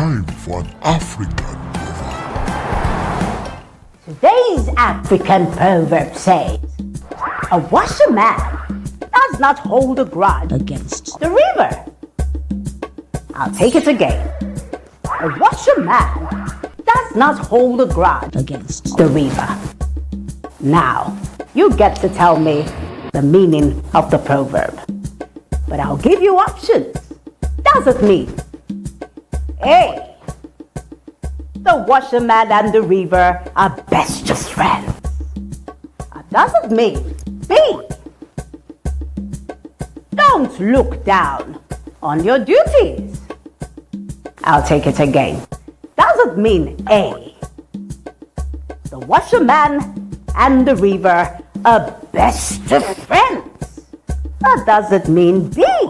time for an African proverb. Today's African proverb says, a washerman does not hold a grudge against the river. I'll take it again. A washerman does not hold a grudge against the river. Now, you get to tell me the meaning of the proverb. But I'll give you options. Does it mean A, the washerman and the river are bestest friends? Or does it mean B, don't look down on your duties? I'll take it again. Does it mean A, the washerman and the river are bestest friends? Or does it mean B,